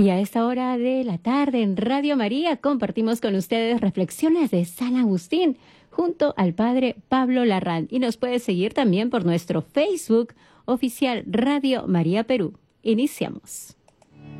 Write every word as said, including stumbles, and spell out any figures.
Y a esta hora de la tarde en Radio María compartimos con ustedes reflexiones de San Agustín junto al Padre Pablo Larrán. Y nos puede seguir también por nuestro Facebook oficial Radio María Perú. Iniciamos.